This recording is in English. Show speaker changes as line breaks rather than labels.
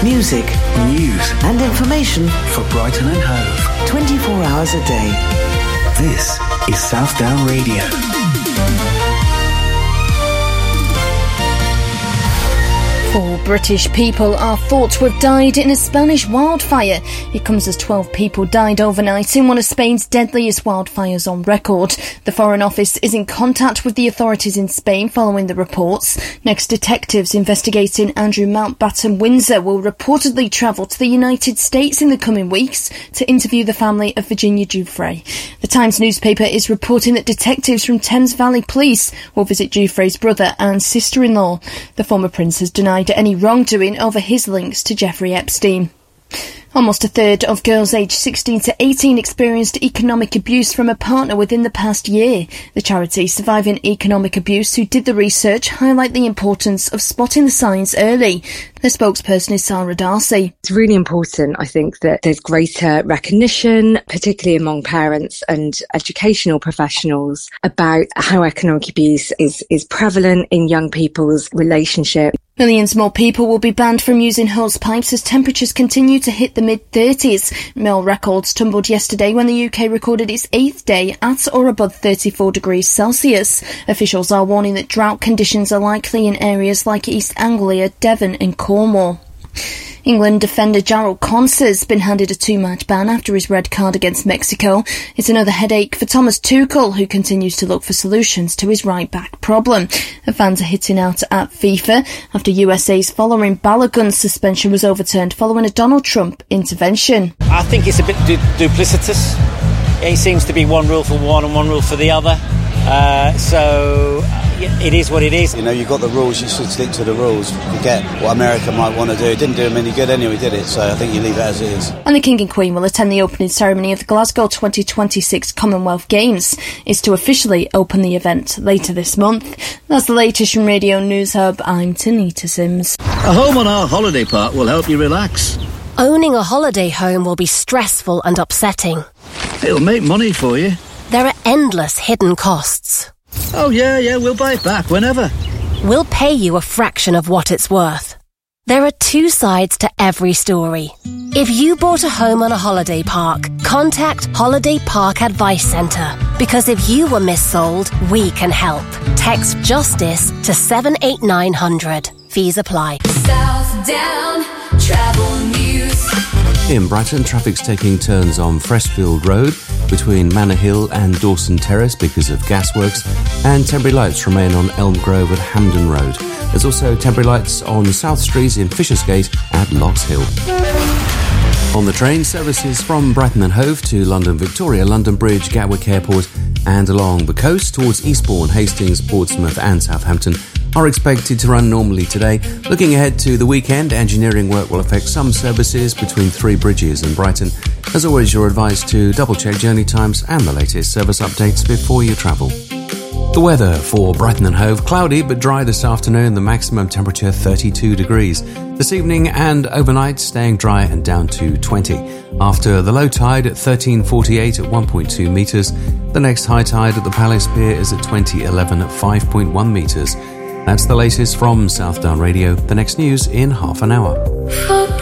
Music,
news
and information
for Brighton and Hove.
24 hours a day.
This is South Down Radio.
4 British people are thought to have died in a Spanish wildfire. It comes as 12 people died overnight in one of Spain's deadliest wildfires on record. The Foreign Office is in contact with the authorities in Spain following the reports. Next, detectives investigating Andrew Mountbatten Windsor will reportedly travel to the United States in the coming weeks to interview the family of Virginia Giuffre. The Times newspaper is reporting that detectives from Thames Valley Police will visit Giuffre's brother and sister-in-law. The former prince has denied any wrongdoing over his links to Jeffrey Epstein. Almost a third of girls aged 16 to 18 experienced economic abuse from a partner within the past year. The charity Surviving Economic Abuse, who did the research, highlight the importance of spotting the signs early. Their spokesperson is Sarah Darcy.
It's really important, I think, that there's greater recognition, particularly among parents and educational professionals, about how economic abuse is prevalent in young people's relationships.
Millions more people will be banned from using hose pipes as temperatures continue to hit the mid-30s. Mill records tumbled yesterday when the UK recorded its 8th day at or above 34 degrees Celsius. Officials are warning that drought conditions are likely in areas like East Anglia, Devon and Cornwall. England defender Jarrell Conser's been handed a 2-match ban after his red card against Mexico. It's another headache for Thomas Tuchel, who continues to look for solutions to his right-back problem. The fans are hitting out at FIFA after USA's following Balogun's suspension was overturned following a Donald Trump intervention.
I think it's a bit duplicitous. It seems to be one rule for one and one rule for the other. So it is what it is.
You know, you've got the rules, you should stick to the rules. Forget what America might want to do. It didn't do them any good anyway, did it? So I think you leave it as it is.
And the King and Queen will attend the opening ceremony of the Glasgow 2026 Commonwealth Games. It's to officially open the event later this month. That's the latest from Radio News Hub. I'm Tanita Sims.
A home on our holiday park will help you relax.
Owning a holiday home will be stressful and upsetting.
It'll make money for you.
There are endless hidden costs.
Oh, yeah, we'll buy it back whenever.
We'll pay you a fraction of what it's worth. There are 2 sides to every story. If you bought a home on a holiday park, contact Holiday Park Advice Centre. Because if you were missold, we can help. Text JUSTICE to 78900. Fees apply.
South Down Travel News.
In Brighton, traffic's taking turns on Freshfield Road between Manor Hill and Dawson Terrace because of gasworks, and temporary lights remain on Elm Grove at Hampden Road. There's also temporary lights on South Street in Fishersgate at Logs Hill. On the train, services from Brighton and Hove to London Victoria, London Bridge, Gatwick Airport and along the coast towards Eastbourne, Hastings, Portsmouth and Southampton are expected to run normally today. Looking ahead to the weekend, engineering work will affect some services between Three Bridges and Brighton. As always, you're advised to double-check journey times and the latest service updates before you travel. The weather for Brighton and Hove: cloudy but dry this afternoon, the maximum temperature 32 degrees. This evening and overnight, staying dry and down to 20. After the low tide at 13:48 at 1.2 metres, the next high tide at the Palace Pier is at 20:11 at 5.1 metres. That's the latest from South Down Radio. The next news in half an hour.